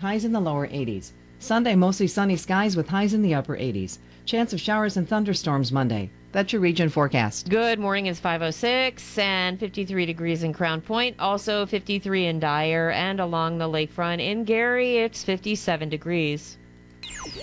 highs in the lower 80s. Sunday, mostly sunny skies with highs in the upper 80s. Chance of showers and thunderstorms Monday. That's your region forecast. Good morning. It's 5:06 and 53 degrees in Crown Point. Also 53 in Dyer, and along the lakefront in Gary, it's 57 degrees.